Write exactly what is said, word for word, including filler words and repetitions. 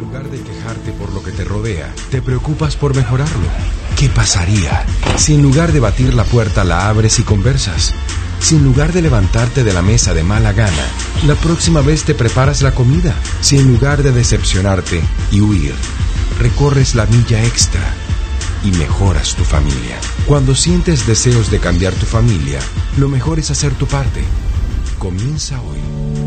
lugar de quejarte por lo que te rodea, te preocupas por mejorarlo? ¿Qué pasaría si en lugar de batir la puerta la abres y conversas? Si en lugar de levantarte de la mesa de mala gana, la próxima vez te preparas la comida. Si en lugar de decepcionarte y huir, recorres la milla extra y mejoras tu familia. Cuando sientes deseos de cambiar tu familia, lo mejor es hacer tu parte. Comienza hoy.